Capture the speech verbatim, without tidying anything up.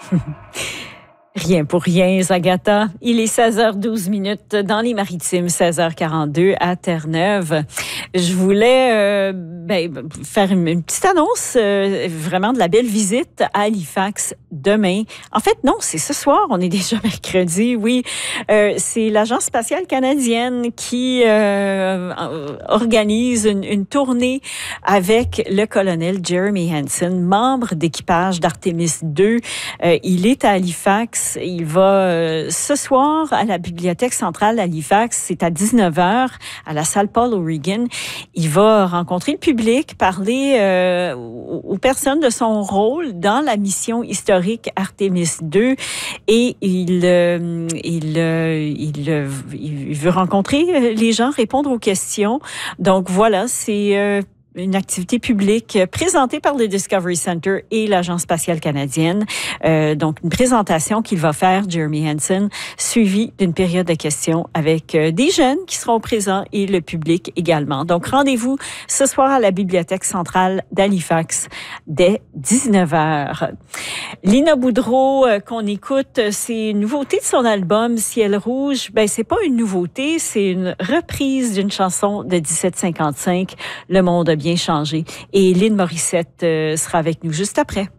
Rien pour rien, Zagata. Il est seize heures douze minutes dans les Maritimes, seize heures quarante-deux à Terre-Neuve. Je voulais euh, ben, faire une, une petite annonce, euh, vraiment de la belle visite à Halifax demain. En fait, non, c'est ce soir. On est déjà mercredi, oui. Euh, c'est l'Agence spatiale canadienne qui euh, organise une, une tournée avec le colonel Jeremy Hansen, membre d'équipage d'Artemis deux. Euh, il est à Halifax. Il va euh, ce soir à la Bibliothèque centrale d'Halifax, c'est à dix-neuf heures, à la salle Paul O'Regan. Il va rencontrer le public, parler euh, aux, aux personnes de son rôle dans la mission historique Artemis deux et il, euh, il, euh, il, euh, il veut rencontrer les gens, répondre aux questions. Donc voilà, c'est... Euh, une activité publique présentée par le Discovery Center et l'Agence spatiale canadienne. Euh, donc, une présentation qu'il va faire, Jeremy Hansen, suivie d'une période de questions avec euh, des jeunes qui seront présents et le public également. Donc, rendez-vous ce soir à la Bibliothèque centrale d'Halifax dès dix-neuf heures. Lina Boudreau, euh, qu'on écoute, c'est une nouveauté de son album Ciel rouge. Ben, c'est pas une nouveauté, c'est une reprise d'une chanson de dix-sept cinquante-cinq, Le monde a bien changé. Et Lynn Morissette euh, sera avec nous juste après.